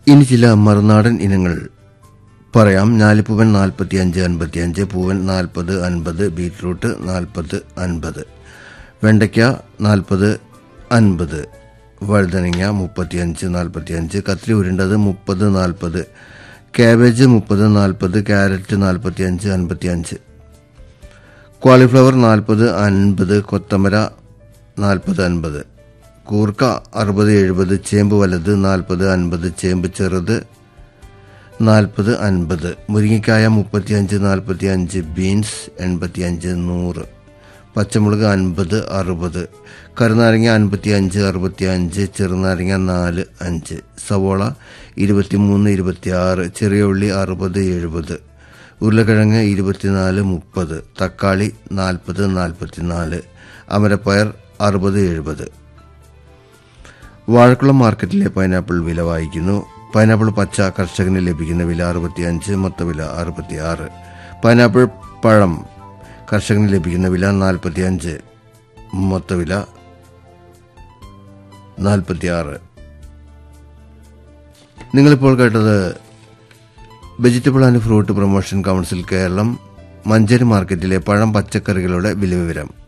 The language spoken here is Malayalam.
ഇനി ചില മറുനാടൻ ഇനങ്ങൾ പറയാം. ഞാലിപ്പൂവൻ 45-55, പൂവൻ 40-50, ബീറ്റ്റൂട്ട് 40-50, വെണ്ടയ്ക്ക 40-50, വഴുതനങ്ങ 35-45, കത്തിരി ഉരുണ്ടത് 30-40, കാബേജ് 30-40, ക്യാരറ്റ് 45-55, കോളിഫ്ലവർ 40-50, കൊത്തമര 40-50, കൂർക്ക 60-70, ചേമ്പ് വലുത് 40-50, ചേമ്പ് ചെറുത് 40-50, മുരിങ്ങക്കായ 35-45, ബീൻസ് 85-100, പച്ചമുളക് 50-60, കരുനാരങ്ങ 55-65, ചെറുനാരങ്ങ 4-5, സവോള 23-26, ചെറിയ ഉള്ളി 60-70, ഉരുളക്കിഴങ്ങ് 24-30, തക്കാളി 40-44, അമരപ്പയർ 60-70. വാഴക്കുളം മാർക്കറ്റിലെ പൈനാപ്പിൾ വില വായിക്കുന്നു. പൈനാപ്പിൾ പച്ച കർഷകന് ലഭിക്കുന്ന വില 65, മൊത്തവില 66. പൈനാപ്പിൾ പഴം കർഷകന് ലഭിക്കുന്ന വില 45, മൊത്തവില 46. നിങ്ങളിപ്പോൾ കേട്ടത് vegetable and fruit promotion council Keralam Manjeri മാർക്കറ്റിലെ പഴം പച്ചക്കറികളുടെ വില വിവരം.